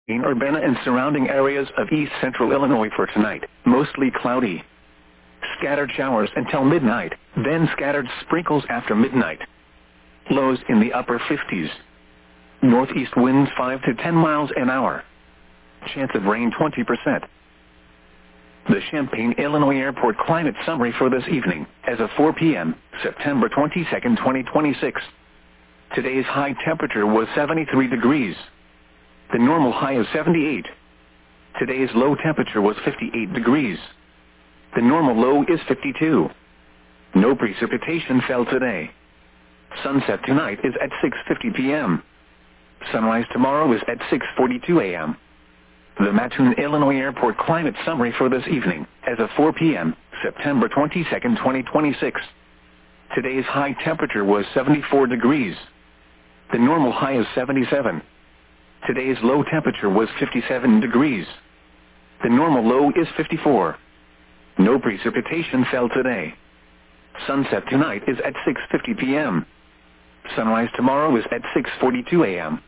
In Urbana and surrounding areas of east central Illinois for tonight, mostly cloudy. Scattered showers until midnight, then scattered sprinkles after midnight. Lows in the upper 50s. Northeast winds 5 to 10 miles an hour. Chance of rain 20%. The Champaign, Illinois Airport climate summary for this evening, as of 4 p.m., September 22, 2026. Today's high temperature was 73 degrees. The normal high is 78. Today's low temperature was 58 degrees. The normal low is 52. No precipitation fell today. Sunset tonight is at 6:50 p.m. Sunrise tomorrow is at 6:42 a.m. The Mattoon, Illinois Airport climate summary for this evening, as of 4 p.m., September 22, 2026. Today's high temperature was 74 degrees. The normal high is 77. Today's low temperature was 57 degrees. The normal low is 54. No precipitation fell today. Sunset tonight is at 6:50 p.m. Sunrise tomorrow is at 6:42 a.m.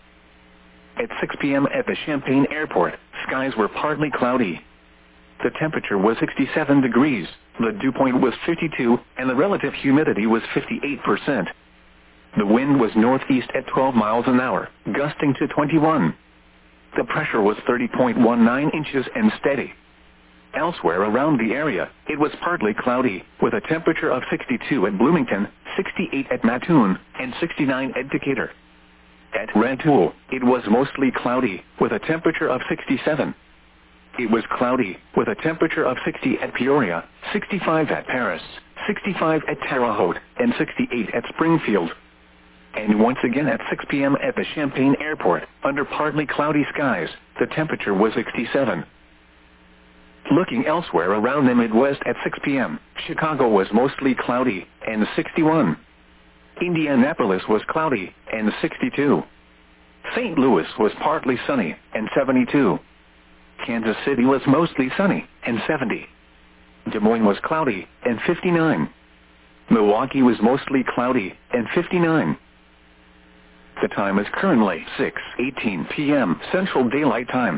At 6 p.m. at the Champaign Airport, skies were partly cloudy. The temperature was 67 degrees, the dew point was 52, and the relative humidity was 58%. The wind was northeast at 12 miles an hour, gusting to 21. The pressure was 30.19 inches and steady. Elsewhere around the area, it was partly cloudy, with a temperature of 62 at Bloomington, 68 at Mattoon, and 69 at Decatur. At Rantoul, it was mostly cloudy, with a temperature of 67. It was cloudy, with a temperature of 60 at Peoria, 65 at Paris, 65 at Terre Haute, and 68 at Springfield. And once again at 6 p.m. at the Champaign Airport, under partly cloudy skies, the temperature was 67. Looking elsewhere around the Midwest at 6 p.m., Chicago was mostly cloudy, and 61. Indianapolis was cloudy, and 62. St. Louis was partly sunny, and 72. Kansas City was mostly sunny, and 70. Des Moines was cloudy, and 59. Milwaukee was mostly cloudy, and 59. The time is currently 6:18 p.m. Central Daylight Time.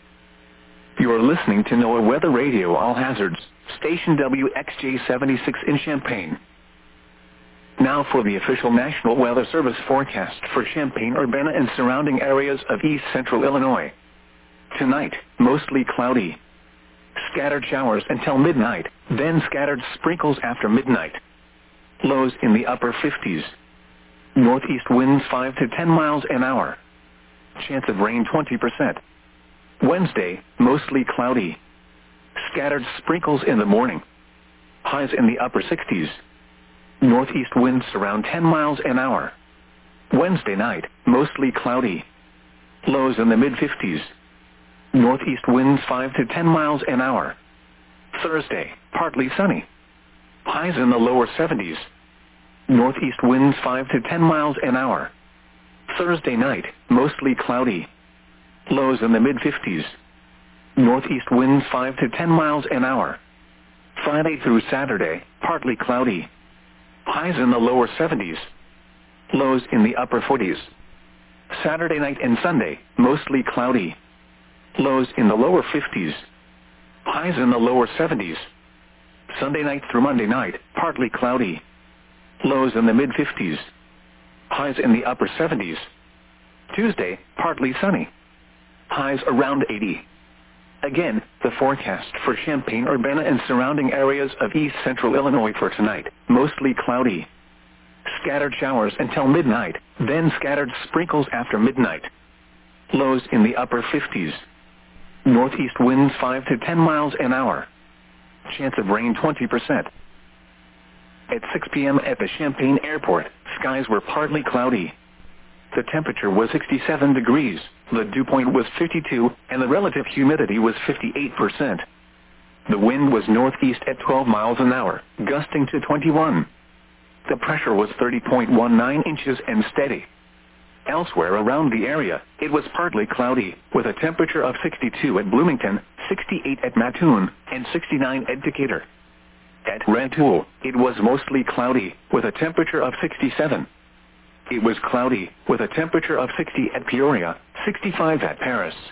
You are listening to NOAA Weather Radio All Hazards, station WXJ-76 in Champaign. Now for the official National Weather Service forecast for Champaign, Urbana, and surrounding areas of east central Illinois. Tonight, mostly cloudy. Scattered showers until midnight, then scattered sprinkles after midnight. Lows in the upper 50s. Northeast winds 5 to 10 miles an hour. Chance of rain 20%. Wednesday, mostly cloudy. Scattered sprinkles in the morning. Highs in the upper 60s. Northeast winds around 10 miles an hour. Wednesday night, mostly cloudy. Lows in the mid-50s. Northeast winds 5 to 10 miles an hour. Thursday, partly sunny. Highs in the lower 70s. Northeast winds 5 to 10 miles an hour. Thursday night, mostly cloudy. Lows in the mid-50s. Northeast winds 5 to 10 miles an hour. Friday through Saturday, partly cloudy. Highs in the lower 70s. Lows in the upper 40s. Saturday night and Sunday, mostly cloudy. Lows in the lower 50s. Highs in the lower 70s. Sunday night through Monday night, partly cloudy. Lows in the mid-50s. Highs in the upper 70s. Tuesday, partly sunny. Highs around 80. Again, the forecast for Champaign, Urbana, and surrounding areas of east central Illinois for tonight, mostly cloudy. Scattered showers until midnight, then scattered sprinkles after midnight. Lows in the upper 50s. Northeast winds 5 to 10 miles an hour. Chance of rain 20%. At 6 p.m. at the Champaign Airport, skies were partly cloudy. The temperature was 67 degrees, the dew point was 52, and the relative humidity was 58%. The wind was northeast at 12 miles an hour, gusting to 21. The pressure was 30.19 inches and steady. Elsewhere around the area, it was partly cloudy, with a temperature of 62 at Bloomington, 68 at Mattoon, and 69 at Decatur. At Rantoul, it was mostly cloudy, with a temperature of 67. It was cloudy, with a temperature of 60 at Peoria, 65 at Paris,